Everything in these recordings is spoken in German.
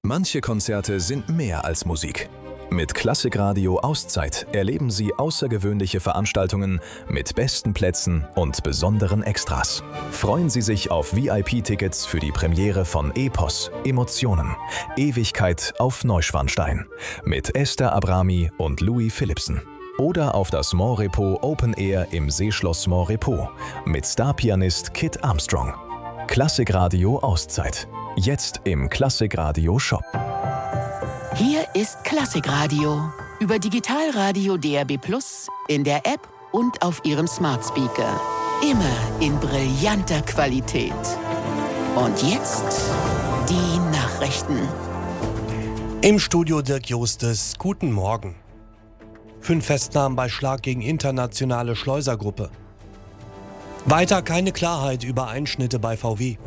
Manche Konzerte sind mehr als Musik. Mit Klassikradio Auszeit erleben Sie außergewöhnliche Veranstaltungen mit besten Plätzen und besonderen Extras. Freuen Sie sich auf VIP-Tickets für die Premiere von Epos, Emotionen, Ewigkeit auf Neuschwanstein mit Esther Abrami und Louis Philippsen. Oder auf das Montrepos Open Air im Seeschloss Montrepos mit Starpianist Kit Armstrong. Klassikradio Auszeit. Jetzt im Klassikradio Shop. Hier ist Klassikradio über Digitalradio DAB+, in der App und auf Ihrem Smart Speaker. Immer in brillanter Qualität. Und jetzt die Nachrichten. Im Studio Dirk Justes. Guten Morgen. 5 Festnahmen bei Schlag gegen internationale Schleusergruppe. Weiter keine Klarheit über Einschnitte bei VW.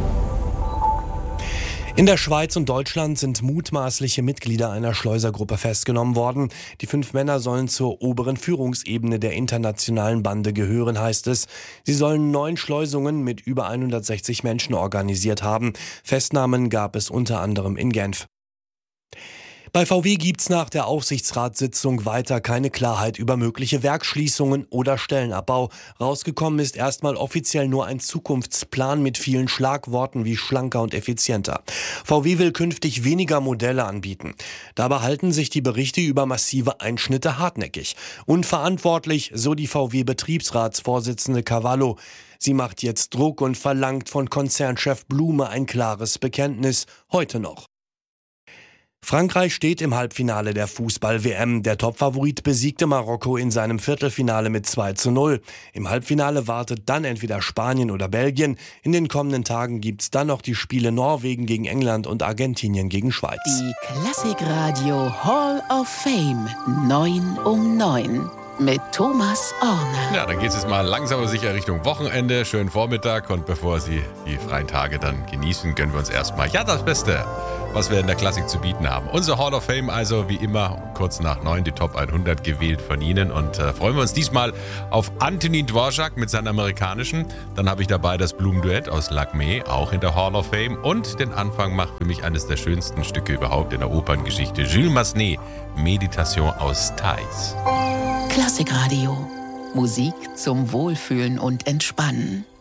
In der Schweiz und Deutschland sind mutmaßliche Mitglieder einer Schleusergruppe festgenommen worden. Die 5 Männer sollen zur oberen Führungsebene der internationalen Bande gehören, heißt es. Sie sollen 9 Schleusungen mit über 160 Menschen organisiert haben. Festnahmen gab es unter anderem in Genf. Bei VW gibt's nach der Aufsichtsratssitzung weiter keine Klarheit über mögliche Werksschließungen oder Stellenabbau. Rausgekommen ist erstmal offiziell nur ein Zukunftsplan mit vielen Schlagworten wie schlanker und effizienter. VW will künftig weniger Modelle anbieten. Dabei halten sich die Berichte über massive Einschnitte hartnäckig. Unverantwortlich, so die VW-Betriebsratsvorsitzende Cavallo. Sie macht jetzt Druck und verlangt von Konzernchef Blume ein klares Bekenntnis, heute noch. Frankreich steht im Halbfinale der Fußball-WM. Der Topfavorit besiegte Marokko in seinem Viertelfinale mit 2:0. Im Halbfinale wartet dann entweder Spanien oder Belgien. In den kommenden Tagen gibt's dann noch die Spiele Norwegen gegen England und Argentinien gegen Schweiz. Die Klassikradio Hall of Fame 9 um 9 mit Thomas Orner. Ja, dann geht es jetzt mal langsam aber sicher Richtung Wochenende. Schönen Vormittag und bevor Sie die freien Tage dann genießen, gönnen wir uns erstmal das Beste, was wir in der Klassik zu bieten haben. Unser Hall of Fame, also wie immer kurz nach 9 die Top 100 gewählt von Ihnen und freuen wir uns diesmal auf Anthony Dvorak mit seinem amerikanischen. Dann habe ich dabei das Blumenduett aus Lagmé, auch in der Hall of Fame, und den Anfang macht für mich eines der schönsten Stücke überhaupt in der Operngeschichte, Jules Massenet, Meditation aus Thais. Klassikradio. Musik zum Wohlfühlen und Entspannen.